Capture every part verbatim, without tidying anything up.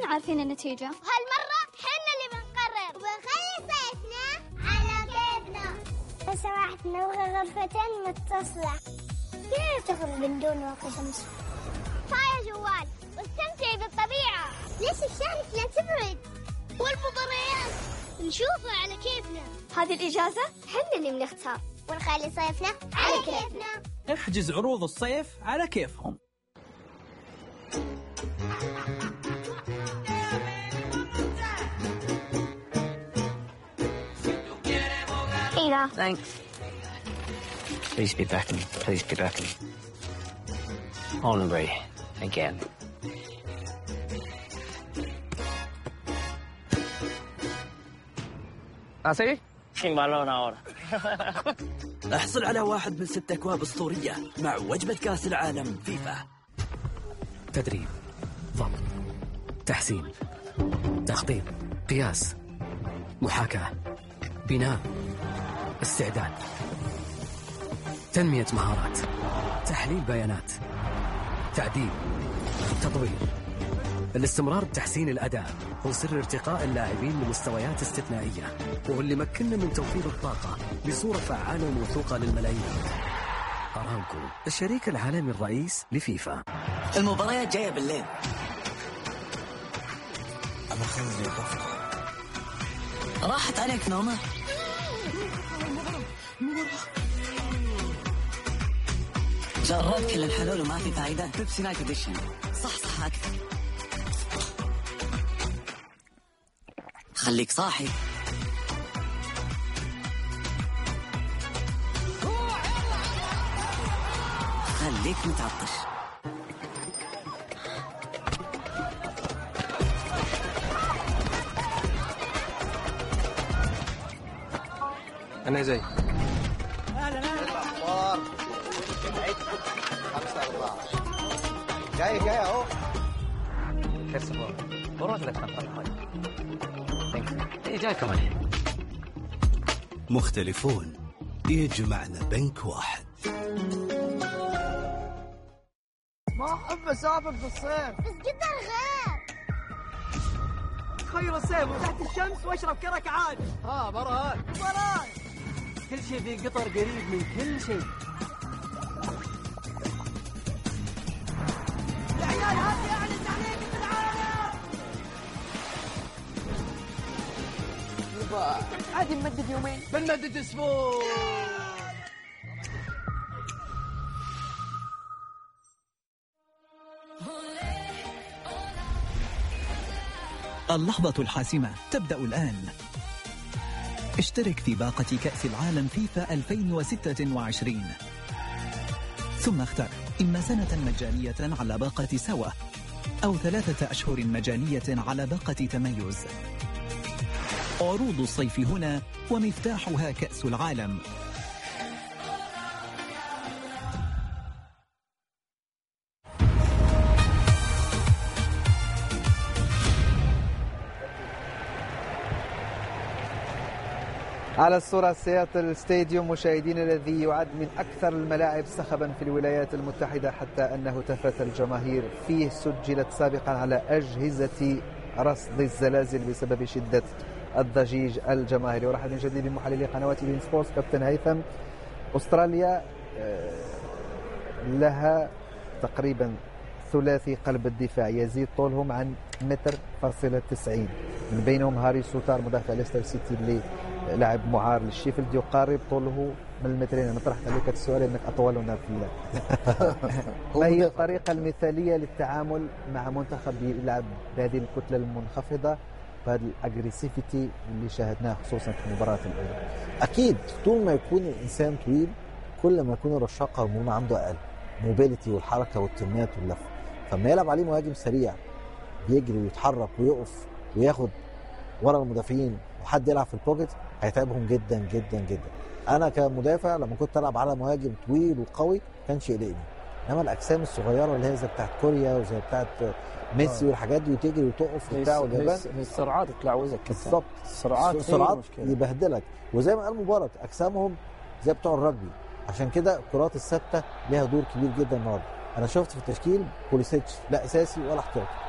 عارفين النتيجة. وهالمرة حنا اللي بنقرر وبنخلي صيفنا على كيفنا. لو سمحت نبغى غرفتين متصلة. كيف تخرج من دون واقي شمس؟ طاير جوال واستمتعي بالطبيعة. ليش الشمس لا تبرد؟ والمباريات نشوفها على كيفنا. هذه الإجازة حنا اللي بنختار ونخلي صيفنا على كيفنا. احجز عروض الصيف على كيفهم. Ida. Thanks. Please be back in. Please be back in. Hombre, again. ¿Así? Sin balón ahora. احصل على واحد من ست أكواب أسطورية مع وجبة كأس العالم فيفا. تدريب، ضبط، تحسين، تخطيط، قياس، محاكاة، بناء، استعداد، تنمية مهارات، تحليل بيانات، تعديل، تطوير. الاستمرار بتحسين الأداء هو سر ارتقاء اللاعبين لمستويات استثنائية، واللي مكننا من توفير الطاقة بصورة فعالة وموثوقة للملايين. أرامكو، الشريك العالمي الرئيس لفيفا. المباريات جاية بالليل. أنا خلني ضغط. راحت عليك نومة؟ جربت كل الحلول وما في فايدة. بيبسي نايت اديشن. صح صح أكثر. خليك صاحي. خليك متعطش. أنا زي الأخبار خمسة أربعة جاي جاي أهو. First of all, بروح لك نقطة هاي. إيه جايكم الحين. مختلفون يجمعنا بنك واحد. ما أحب أسافر في الصيف بس جدا غير. تخيل الصيف وتحت الشمس واشرب كرك عادي. ها برهان برهان. كل شيء في قطر قريب من كل شيء. يا عيال هذه أعلى تعليق في العالم. يبا عادي نمدد يومين. بنمدد أسبوع. اللحظة الحاسمة تبدأ الآن. اشترك في باقة كأس العالم فيفا ألفين وستة وعشرين ثم اختر إما سنة مجانية على باقة سوا أو ثلاثة أشهر مجانية على باقة تميز. عروض الصيف هنا ومفتاحها كأس العالم. على الصورة سياتل ستاديوم مشاهدين الذي يعد من أكثر الملاعب صخبا في الولايات المتحدة، حتى أن هتافات الجماهير فيه سجلت سابقا على أجهزة رصد الزلازل بسبب شدة الضجيج الجماهيري. ورحب من جديد بمحللي قنوات بين سبورتس كابتن هيثم. أستراليا لها تقريبا ثلاثي قلب الدفاع يزيد طولهم عن متر فاصلة تسعين، من بينهم هاري سوتار مدافع ليستر سيتي اللي لاعب معار للشيفيلد يقارب طوله من المترين. انا طرحت عليك السؤال انك اطولنا في ما هي الطريقه المثاليه للتعامل مع منتخب يلعب بهذه الكتله المنخفضه بهذا الاجريسيفيتي اللي شاهدناه خصوصا في المباراه الاولى؟ اكيد طول ما يكون الانسان طويل كل ما يكون الرشاقه والمرونه عنده اقل، موبيليتي والحركه والتمات واللف. فلما يلعب عليه مهاجم سريع بيجري ويتحرك ويقف وياخد ورا المدافعين وحد يلعب في البوكيت هيتعبهم جدا جدا جدا. انا كمدافع لما كنت العب على مهاجم طويل وقوي كانش يقلقني، انما الاجسام الصغيره اللي هي زي بتاعت كوريا وزي بتاعت ميسي والحاجات دي وتجري وتقف وبتاع واليابان السرعات تلعوزك بالظبط. السرعات السرعات يبهدلك، وزي ما قال مبارك اجسامهم زي بتوع الرجبي، عشان كده الكرات الثابته ليها دور كبير جدا النهارده. انا شفت في التشكيل بوليسيتش لا اساسي ولا احتياطي،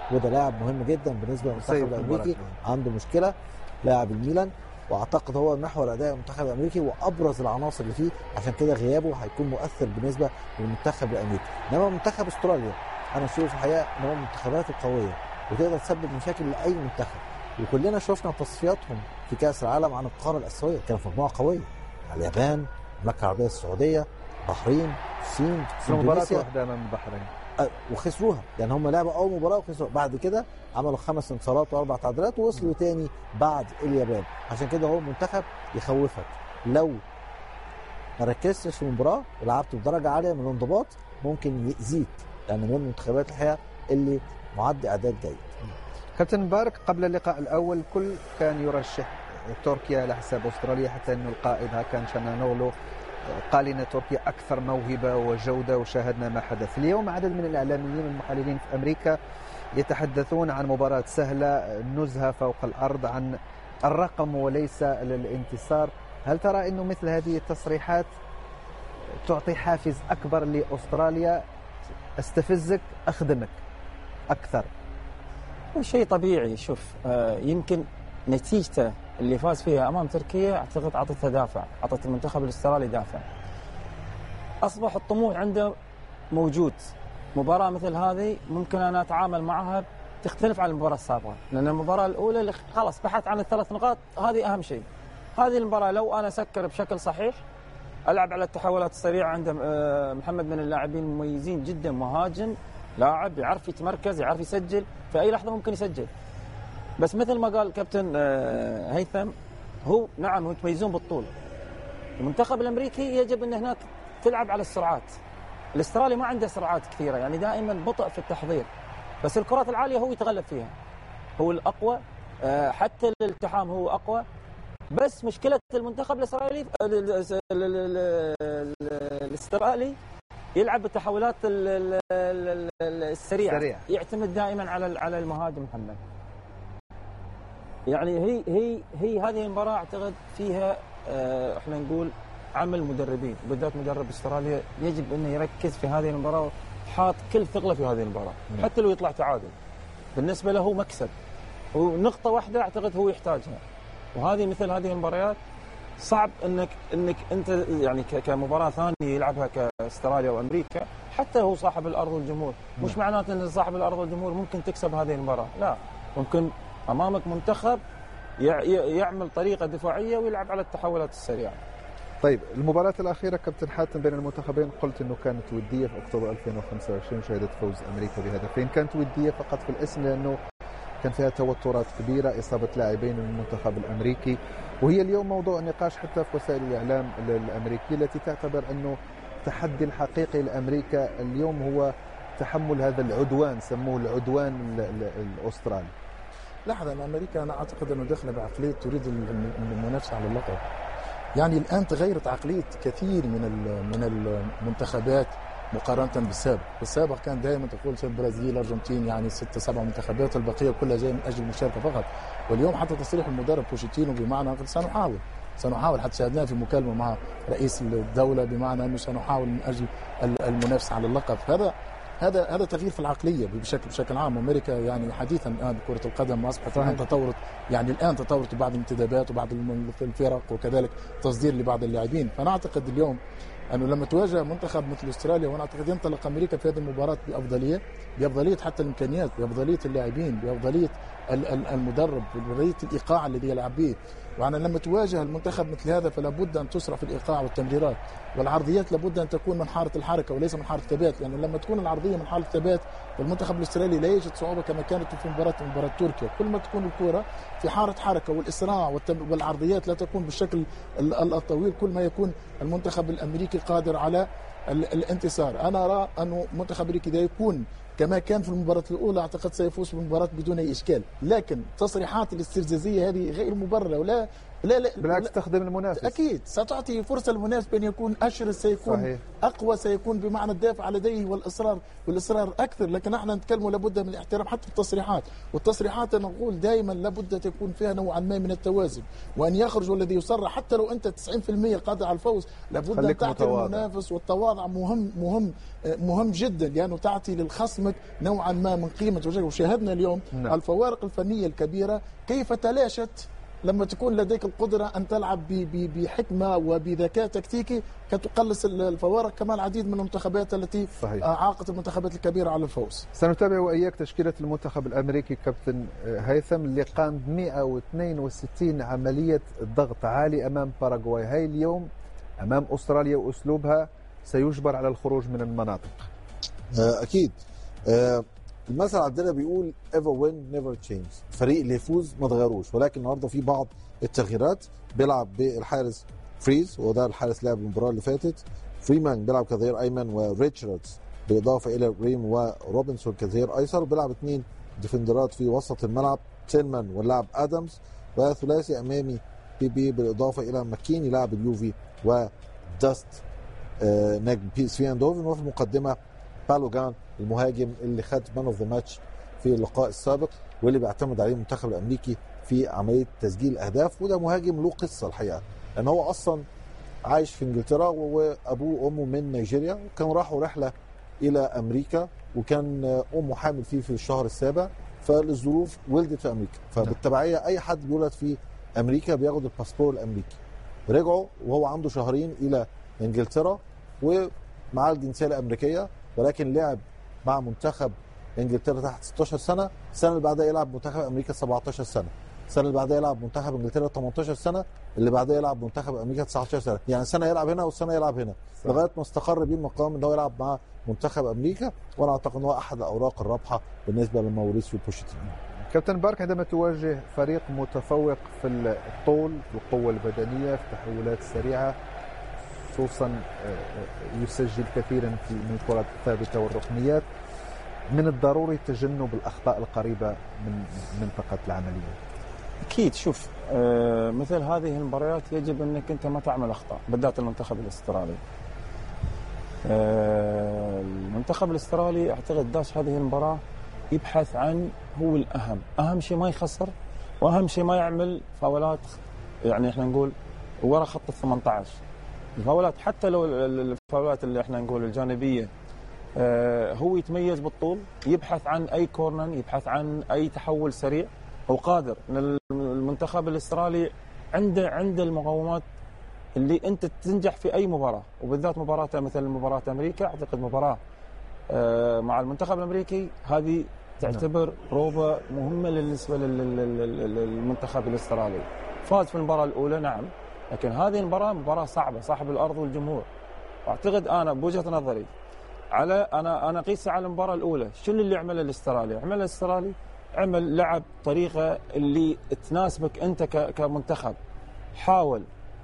وده لاعب مهم جدا بالنسبه للمنتخب الامريكي، عنده مشكله لاعب الميلان، واعتقد هو محور اداء المنتخب الامريكي وابرز العناصر اللي فيه، عشان كده غيابه هيكون مؤثر بالنسبه للمنتخب الامريكي. انما منتخب استراليا انا اشوف الحقيقه ان هو من المنتخبات القويه وتقدر تسبب مشاكل لاي منتخب، وكلنا شفنا تصفياتهم في كاس العالم عن القاره الاسيويه، كانوا في مجموعه قويه، اليابان، المملكه العربيه السعوديه، البحرين، الصين، مباراه واحده امام البحرين وخسروها، يعني هم لعبوا اول مباراه وخسروا، بعد كده عملوا خمس انتصارات واربع تعادلات ووصلوا تاني بعد اليابان. عشان كده هو منتخب يخوفك، لو ما ركزتش في المباراه ولعبت بدرجه عاليه من الانضباط ممكن يأذيك، لان يعني من المنتخبات الحقيقه اللي معد اعداد جيد. كابتن مبارك، قبل اللقاء الاول كل كان يرشح تركيا على حساب استراليا، حتى انه القائد هاكان شانانوغلو قال ان تركيا اكثر موهبه وجوده، وشاهدنا ما حدث اليوم. عدد من الاعلاميين والمحللين في امريكا يتحدثون عن مباراه سهله، نزهه فوق الارض، عن الرقم وليس الانتصار. هل ترى انه مثل هذه التصريحات تعطي حافز اكبر لاستراليا، استفزك اخدمك اكثر؟ شيء طبيعي. شوف آه يمكن نتيجته اللي فاز فيها امام تركيا اعتقد اعطتها دافع، اعطت المنتخب الاسترالي دافع، اصبح الطموح عنده موجود. مباراه مثل هذه ممكن انا اتعامل معها تختلف عن المباراه السابقه، لان المباراه الاولى اللي خلاص بحث عن الثلاث نقاط، هذه اهم شيء. هذه المباراه لو انا اسكر بشكل صحيح، العب على التحولات السريعه، عند محمد من اللاعبين المميزين جدا، مهاجم لاعب يعرف يتمركز، يعرف يسجل في اي لحظه ممكن يسجل. بس مثل ما قال كابتن هيثم، هو نعم متميزون بالطول. المنتخب الامريكي يجب ان هناك تلعب على السرعات. الاسترالي ما عنده سرعات كثيره، يعني دائما بطء في التحضير، بس الكرات العاليه هو يتغلب فيها، هو الاقوى، حتى الالتحام هو اقوى. بس مشكله المنتخب الاسرائيلي الاسترالي يلعب بالتحولات السريعه، السريع. يعتمد دائما على على المهاجم محمد. يعني هي هي هي هذه المباراه اعتقد فيها اه احنا نقول عمل مدربين، بالذات مدرب استراليا يجب انه يركز في هذه المباراه، حاط كل ثقله في هذه المباراه، حتى لو يطلع تعادل بالنسبه له مكسب، ونقطه واحده اعتقد هو يحتاجها. وهذه مثل هذه المباريات صعب انك انك انت يعني كمباراه ثانيه يلعبها كاستراليا وامريكا، حتى هو صاحب الارض والجمهور، مش معناته ان صاحب الارض والجمهور ممكن تكسب هذه المباراه، لا، ممكن امامك منتخب يعمل طريقه دفاعيه ويلعب على التحولات السريعه. طيب، المباراة الأخيرة كابتن حاتم بين المنتخبين قلت أنه كانت ودية في أكتوبر ألفين وخمسة وعشرين، شهدت فوز أمريكا بهدفين. كانت ودية فقط في الاسم، لأنه كان فيها توترات كبيرة، إصابة لاعبين من المنتخب الأمريكي، وهي اليوم موضوع النقاش حتى في وسائل الإعلام الأمريكية التي تعتبر أنه التحدي الحقيقي لأمريكا اليوم هو تحمل هذا العدوان، سموه العدوان الأسترالي. لاحظ أن أمريكا أنا أعتقد أنه داخلة بعقلية تريد المنافسة على اللقب. يعني الآن تغيرت عقلية كثير من من المنتخبات مقارنة بالسابق. بالسابق كان دائما تقول البرازيل، الأرجنتين، يعني ستة سبع منتخبات، البقية كلها جاية من أجل المشاركة فقط. واليوم حتى تصريح المدرب بوشيتينو بمعنى سنحاول سنحاول حتى شاهدناه في مكالمة مع رئيس الدولة بمعنى أنه سنحاول من أجل المنافسة على اللقب. هذا هذا هذا تغيير في العقليه بشكل بشكل عام. امريكا يعني حديثا الان بكره القدم اصبحت الان تطورت، يعني الان تطورت بعض الانتدابات وبعض الفرق وكذلك تصدير لبعض اللاعبين. فانا اعتقد اليوم انه لما تواجه منتخب مثل استراليا، وانا اعتقد ينطلق امريكا في هذه المباراه بافضليه، بافضليه حتى الامكانيات، بافضليه اللاعبين، بافضليه المدرب، بافضليه الايقاع الذي يلعب به. وأنا لما تواجه المنتخب مثل هذا فلا بد أن تسرع في الإيقاع والتمريرات، والعرضيات لابد أن تكون من حارة الحركة وليس من حارة الثبات، لأنه لما تكون العرضية من حارة الثبات فالمنتخب الأسترالي لا يجد صعوبة كما كانت في مباراة مباراة تركيا. كل ما تكون الكرة في حارة حركة والإسراع والعرضيات لا تكون بالشكل الطويل، كل ما يكون المنتخب الأمريكي قادر على الانتصار. أنا أرى أنه المنتخب الأمريكي إذا يكون كما كان في المباراة الأولى أعتقد سيفوز بالمباراة بدون أي إشكال، لكن تصريحات الاستفزازية هذه غير مبررة ولا لا لا بالعكس تخدم المنافس. اكيد ستعطي فرصه للمنافس بان يكون اشرس، سيكون صحيح. اقوى، سيكون بمعنى الدافع لديه والاصرار والاصرار اكثر. لكن احنا نتكلم لابد من الاحترام حتى في التصريحات، والتصريحات انا نقول دائما لابد تكون فيها نوعا ما من التوازن، وان يخرج الذي يصرح حتى لو انت تسعين بالمئة قادر على الفوز، لابد ان تعطي المنافس، والتواضع مهم مهم مهم جدا، لانه يعني تعطي للخصمك نوعا ما من قيمه وجهه. وشاهدنا اليوم نعم. الفوارق الفنيه الكبيره كيف تلاشت لما تكون لديك القدرة أن تلعب بحكمة وبذكاء تكتيكي كتقلص الفوارق، كما العديد من المنتخبات التي صحيح. عاقت المنتخبات الكبيرة على الفوز. سنتابع وإياك تشكيلة المنتخب الأمريكي كابتن هيثم اللي قام ب مئة واثنين وستين عملية ضغط عالي أمام باراغواي. هاي اليوم أمام أستراليا وأسلوبها سيجبر على الخروج من المناطق. أكيد. أه المثل عندنا بيقول ever win never change، الفريق اللي يفوز ما تغيروش، ولكن النهارده في بعض التغييرات. بيلعب بالحارس فريز وده الحارس لعب المباراه اللي فاتت، فريمان بيلعب كظهير ايمن وريتشاردز بالاضافه الى ريم وروبنسون كظهير ايسر، وبيلعب اثنين ديفندرات في وسط الملعب، تيلمان واللاعب ادمز، وثلاثي امامي بي بي بالاضافه الى ماكين يلعب اليوفي وداست آه نجم بي اس في اندوفن، وفي المقدمه بالوغان المهاجم اللي خد مان اوف ذا ماتش في اللقاء السابق واللي بيعتمد عليه المنتخب الامريكي في عمليه تسجيل الاهداف. وده مهاجم له قصه الحقيقه، لان هو اصلا عايش في انجلترا وابوه وامه من نيجيريا، وكان راحوا رحله الى امريكا، وكان امه حامل فيه في الشهر السابع، فالظروف ولدت في امريكا، فبالتبعيه اي حد بيولد في امريكا بياخد الباسبور الامريكي. رجعوا وهو عنده شهرين الى انجلترا ومعاه الجنسيه الامريكيه، ولكن لعب مع منتخب انجلترا تحت ستاشر سنه، السنه اللي بعدها يلعب منتخب امريكا سبعتاشر سنه، السنه اللي بعدها يلعب منتخب انجلترا تمنتاشر سنه، اللي بعدها يلعب منتخب امريكا تسعتاشر سنه، يعني سنه يلعب هنا والسنه يلعب هنا لغايه ما استقر بيه المقام ان هو يلعب مع منتخب امريكا. وانا اعتقد ان هو احد الاوراق الرابحه بالنسبه لماوريسيو بوشيتينو. كابتن بارك، عندما تواجه فريق متفوق في الطول في القوه البدنيه في التحولات السريعه، خصوصا يسجل كثيرا في من الكرات الثابته والركنيات، من الضروري تجنب الاخطاء القريبه من منطقه العمليه. اكيد. شوف آه مثل هذه المباريات يجب انك انت ما تعمل اخطاء، بالذات المنتخب الاسترالي. آه المنتخب الاسترالي اعتقد داش هذه المباراه يبحث عن هو الاهم، اهم شيء ما يخسر، واهم شيء ما يعمل فاولات، يعني احنا نقول ورا خط ال ثمانية عشر. الفاولات حتى لو الفاولات اللي احنا نقول الجانبيه، آه هو يتميز بالطول، يبحث عن اي كورنر، يبحث عن اي تحول سريع، هو قادر. المنتخب الاسترالي عنده عنده المقومات اللي انت تنجح في اي مباراه، وبالذات مباراه مثل مباراه امريكا. اعتقد مباراه آه مع المنتخب الامريكي هذه تعتبر روبه مهمه بالنسبه للمنتخب الاسترالي. فاز في المباراه الاولى نعم، لكن هذه المباراه مباراه صعبه، صاحب الارض والجمهور. واعتقد انا بوجهه نظري على انا انا قيس على المباراه الاولى، شنو اللي عمله الاسترالي؟ عمل الاسترالي عمل لعب طريقه اللي تناسبك انت كمنتخب، حاول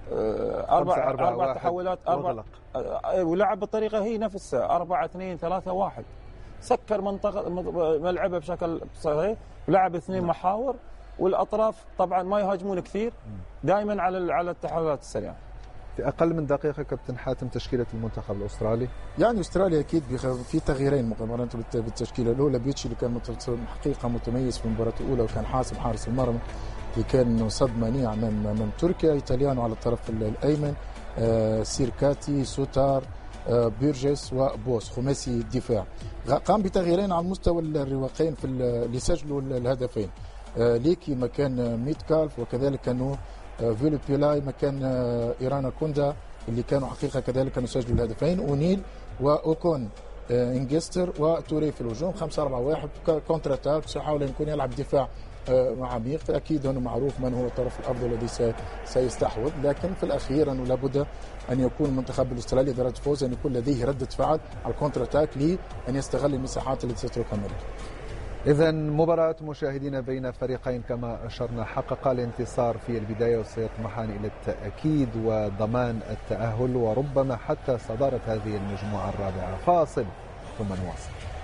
اربع اربع تحولات اربع ولعب بالطريقه هي نفسها أربعة اثنين ثلاثة واحد، سكر منطقه ملعبه بشكل صحيح، ولعب اثنين محاور، والاطراف طبعا ما يهاجمون كثير، دائما على على التحولات السريعه. في اقل من دقيقه كابتن حاتم تشكيله المنتخب الاسترالي. يعني استراليا اكيد في تغييرين مقارنه بالتشكيله الاولى. بيتشي اللي كان حقيقه متميز في المباراه الاولى وكان حاسم حارس المرمى، اللي كان صد منيع امام امام تركيا. ايطاليانو على الطرف الايمن، آه سيركاتي، سوتار، آه بيرجس وبوس، خماسي الدفاع. قام بتغييرين على مستوى الرواقين في اللي سجلوا الهدفين، آه ليكي مكان ميتكالف، وكذلك كانوا آه فيلو بيلاي مكان آه ايرانا كوندا، اللي كانوا حقيقه كذلك كانوا سجلوا الهدفين. اونيل واوكون آه انجستر وتوري في الهجوم. خمسة أربعة واحد كونتر اتاك، سيحاول ان يكون يلعب دفاع مع عميق، فاكيد انه معروف من هو الطرف الافضل الذي سيستحوذ، لكن في الاخير انه لابد ان يكون المنتخب الاسترالي درجه فوز، ان يكون لديه رده فعل على الكونتر اتاك لان يستغل المساحات التي تتركها امريكا. اذا مباراه مشاهدين بين فريقين كما اشرنا حقق الانتصار في البدايه وسيطمحان الى التاكيد وضمان التاهل وربما حتى صداره هذه المجموعه الرابعه. فاصل ثم نواصل.